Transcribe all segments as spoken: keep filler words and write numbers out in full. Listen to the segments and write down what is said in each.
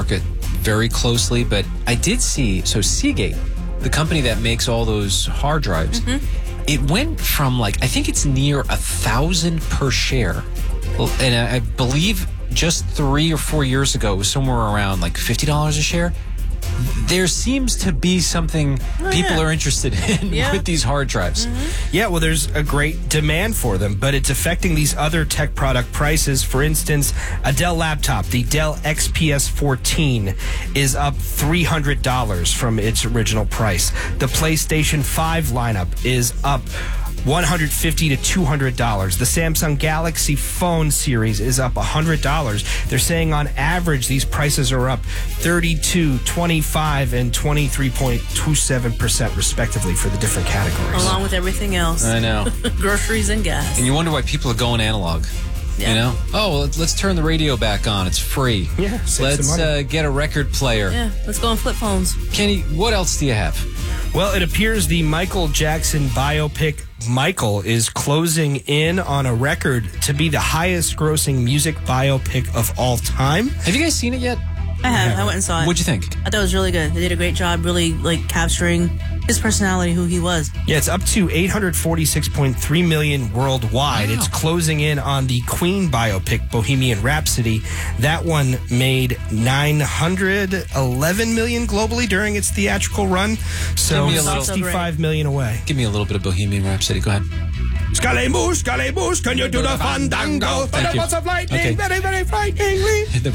market very closely, but I did see, so Seagate, the company that makes all those hard drives, mm-hmm. it went from like, I think it's near a thousand per share. And I believe just three or four years ago, it was somewhere around like fifty dollars a share. There seems to be something oh, people yeah. are interested in yeah. with these hard drives. Mm-hmm. Yeah, well, there's a great demand for them, but it's affecting these other tech product prices. For instance, a Dell laptop, the Dell X P S fourteen, is up three hundred dollars from its original price. The PlayStation five lineup is up one hundred fifty to two hundred dollars. The Samsung Galaxy Phone series is up one hundred dollars. They're saying on average these prices are up thirty-two, twenty-five, and twenty-three point two seven percent respectively for the different categories. Along with everything else. I know. Groceries and gas. And you wonder why people are going analog. Yeah. You know? Oh, well, let's turn the radio back on. It's free. Yeah, let's uh, get a record player. Yeah, let's go on flip phones. Kenny, what else do you have? Well, it appears the Michael Jackson biopic Michael is closing in on a record to be the highest grossing music biopic of all time. Have you guys seen it yet? I have. Yeah. I went and saw it. What'd you think? I thought it was really good. They did a great job really like capturing his personality, who he was. Yeah, it's up to eight hundred forty-six point three million worldwide. Wow. It's closing in on the Queen biopic Bohemian Rhapsody. That one made nine hundred eleven million globally during its theatrical run. So sixty-five million away. Give me a little bit of Bohemian Rhapsody. Go ahead. Scalamoose, Scalamoose, can you do the fandango? Thank you. Of lightning, Okay. very, very frighteningly. You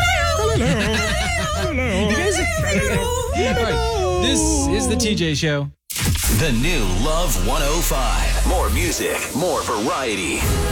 guys are... All right. This is the T J Show. The new Love one oh five. More music, more variety.